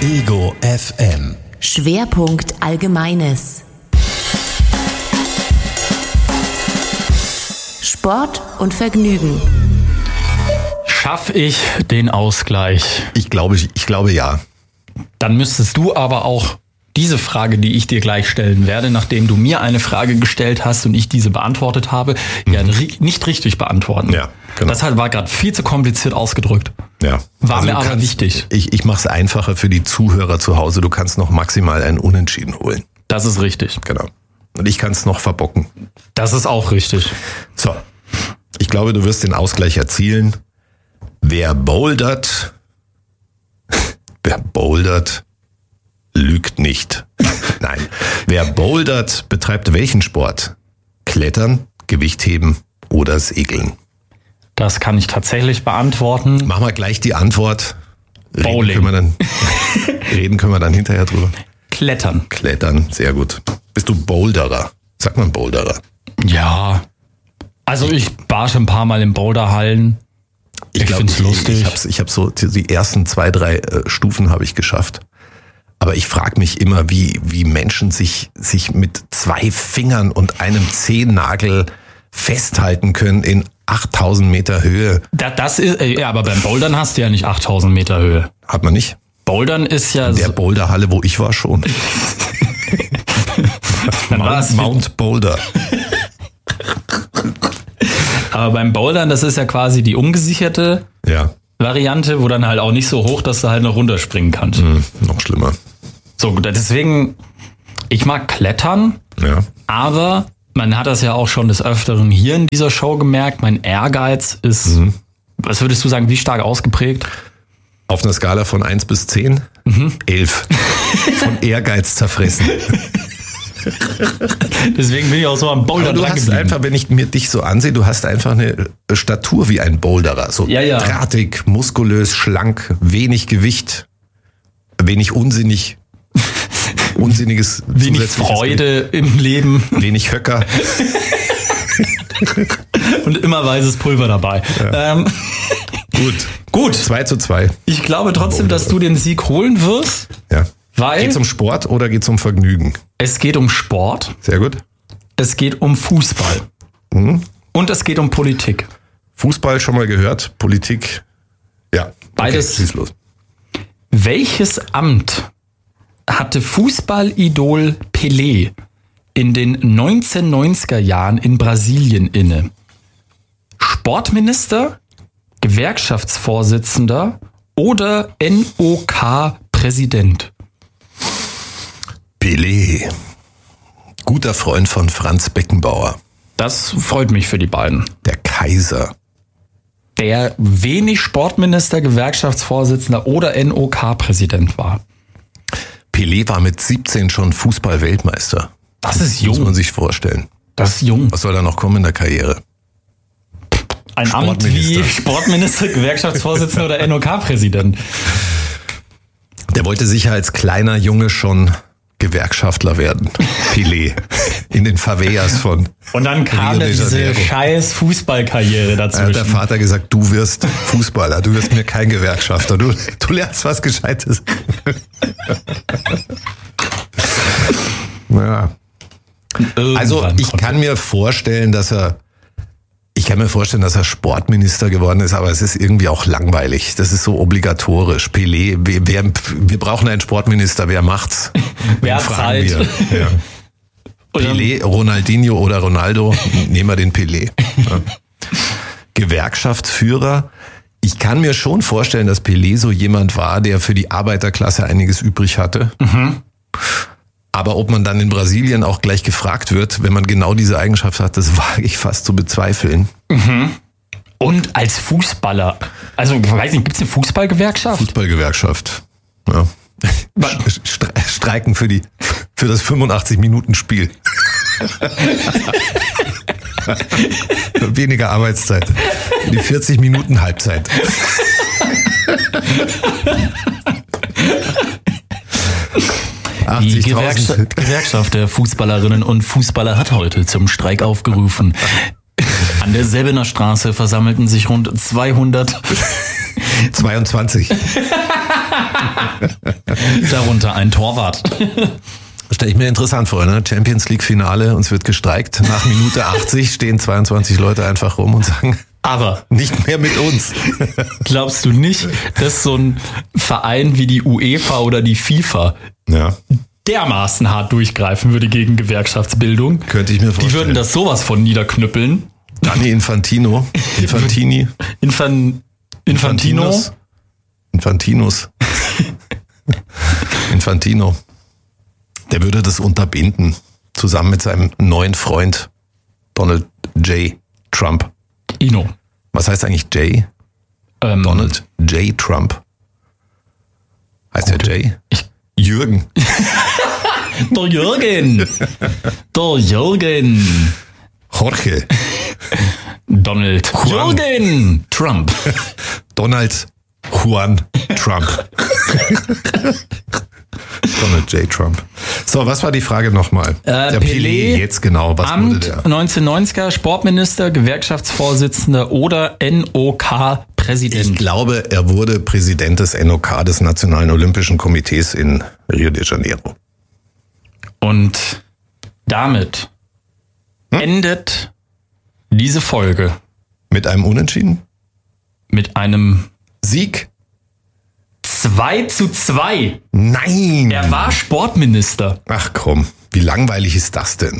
Ego FM. Schwerpunkt Allgemeines. Sport und Vergnügen. Schaff ich den Ausgleich? Ich glaube ja. Dann müsstest du aber auch diese Frage, die ich dir gleich stellen werde, nachdem du mir eine Frage gestellt hast und ich diese beantwortet habe, ja nicht richtig beantworten. Ja, genau. Das war gerade viel zu kompliziert ausgedrückt. Ja. War mir aber wichtig. Ich mache es einfacher für die Zuhörer zu Hause. Du kannst noch maximal einen Unentschieden holen. Das ist richtig. Genau. Und ich kann es noch verbocken. Das ist auch richtig. So. Ich glaube, du wirst den Ausgleich erzielen. Wer bouldert, lügt nicht. Nein. Wer bouldert, betreibt welchen Sport? Klettern, Gewichtheben oder Segeln? Das kann ich tatsächlich beantworten. Machen wir gleich die Antwort. Bowling. Reden können wir dann hinterher drüber. Klettern. Klettern, sehr gut. Bist du Boulderer? Sagt man Boulderer? Ja. Also ich war schon ein paar Mal in Boulderhallen. Ich finde es lustig. Ich habe so die ersten 2, 3 Stufen habe ich geschafft. Aber ich frage mich immer, wie Menschen sich mit 2 Fingern und einem Zehennagel festhalten können in 8000 Meter Höhe. Das ist, ja, aber beim Bouldern hast du ja nicht 8000 Meter Höhe. Hat man nicht? Bouldern ist ja... In der Boulderhalle, wo ich war, schon. Mount Boulder. Aber beim Bouldern, das ist ja quasi die ungesicherte Variante, wo dann halt auch nicht so hoch, dass du halt noch runterspringen kannst. Noch schlimmer. So, deswegen, ich mag Klettern, aber man hat das ja auch schon des Öfteren hier in dieser Show gemerkt, mein Ehrgeiz ist, was würdest du sagen, wie stark ausgeprägt? Auf einer Skala von 1 bis 10? 11. Von Ehrgeiz zerfressen. Deswegen bin ich auch so am Bouldern dran geblieben. Du hast einfach, wenn ich mir dich so ansehe, du hast einfach eine Statur wie ein Boulderer. So drahtig, muskulös, schlank, wenig Gewicht, wenig unsinniges wenig Freude im Leben. Wenig Höcker. Und immer weißes Pulver dabei. Ja. Gut. 2:2. Ich glaube trotzdem, dass du den Sieg holen wirst. Ja. Weil geht's um Sport oder geht's um Vergnügen? Es geht um Sport. Sehr gut. Es geht um Fußball. Und es geht um Politik. Fußball schon mal gehört, Politik, ja. Beides. Okay, schieß los. Welches Amt hatte Fußballidol Pelé in den 1990er Jahren in Brasilien inne? Sportminister, Gewerkschaftsvorsitzender oder NOK-Präsident? Pelé, guter Freund von Franz Beckenbauer. Das freut mich für die beiden. Der Kaiser. Der wenig Sportminister, Gewerkschaftsvorsitzender oder NOK-Präsident war. Pelé war mit 17 schon Fußball-Weltmeister. Das ist jung. Muss man sich vorstellen. Das ist jung. Was soll da noch kommen in der Karriere? Ein Amt wie Sportminister, Gewerkschaftsvorsitzender oder NOK-Präsident. Der wollte sicher als kleiner Junge schon Gewerkschaftler werden. Pelé. In den Favelas von Und dann kam diese scheiß Fußballkarriere dazwischen. Da hat der Vater gesagt, du wirst Fußballer, du wirst mir kein Gewerkschafter, du lernst was Gescheites. Ja. Also ich kann mir vorstellen, dass er Sportminister geworden ist, aber es ist irgendwie auch langweilig. Das ist so obligatorisch. Pelé, wir brauchen einen Sportminister, wer macht's? Wer hat Zeit? Ja. Pelé, Ronaldinho oder Ronaldo, nehmen wir den Pelé. Ja. Gewerkschaftsführer. Ich kann mir schon vorstellen, dass Pelé so jemand war, der für die Arbeiterklasse einiges übrig hatte. Aber ob man dann in Brasilien auch gleich gefragt wird, wenn man genau diese Eigenschaft hat, das wage ich fast zu bezweifeln. Und als Fußballer, also ich weiß nicht, gibt es eine Fußballgewerkschaft? Fußballgewerkschaft, ja. Streiken für das 85-Minuten-Spiel. Weniger Arbeitszeit. Die 40 Minuten Halbzeit. Die Gewerkschaft der Fußballerinnen und Fußballer hat heute zum Streik aufgerufen. An der Säbener Straße versammelten sich rund 222 Darunter ein Torwart. Stelle ich mir interessant vor, ne? Champions League Finale, uns wird gestreikt. Nach Minute 80 stehen 22 Leute einfach rum und sagen, aber nicht mehr mit uns. Glaubst du nicht, dass so ein Verein wie die UEFA oder die FIFA dermaßen hart durchgreifen würde gegen Gewerkschaftsbildung? Könnte ich mir vorstellen. Die würden das sowas von niederknüppeln. Gianni Infantino. Infantino. Der würde das unterbinden, zusammen mit seinem neuen Freund Donald J. Trump. Was heißt eigentlich J? Donald J. Trump. Heißt der J? Jürgen. Der Jürgen. Jorge. Donald Juan. Jürgen Trump. Donald Juan Trump. Donald J. Trump. So, was war die Frage nochmal? Der Pelé, jetzt genau. Was Amt, wurde der? 1990er, Sportminister, Gewerkschaftsvorsitzender oder NOK-Präsident? Ich glaube, er wurde Präsident des NOK, des Nationalen Olympischen Komitees in Rio de Janeiro. Und damit endet diese Folge. Mit einem Unentschieden? Mit einem Sieg? 2:2. Nein! Er war Sportminister. Ach komm, wie langweilig ist das denn?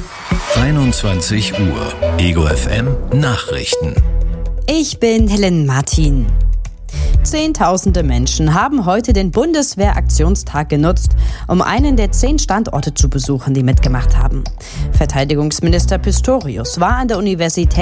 21 Uhr. Ego FM Nachrichten. Ich bin Helen Martin. Zehntausende Menschen haben heute den Bundeswehraktionstag genutzt, um einen der 10 Standorte zu besuchen, die mitgemacht haben. Verteidigungsminister Pistorius war an der Universität